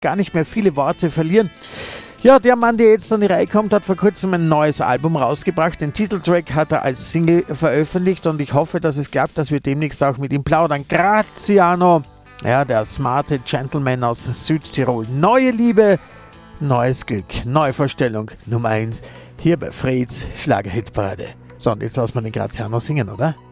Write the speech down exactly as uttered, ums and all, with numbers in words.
gar nicht mehr viele Worte verlieren. Ja, der Mann, der jetzt an die Reihe kommt, hat vor kurzem ein neues Album rausgebracht. Den Titeltrack hat er als Single veröffentlicht und ich hoffe, dass es klappt, dass wir demnächst auch mit ihm plaudern. Graziano, ja, der smarte Gentleman aus Südtirol. Neue Liebe, neues Glück, Neuvorstellung Nummer eins hier bei Freds Schlagerhitparade. So, und jetzt lassen wir den Graziano singen, oder?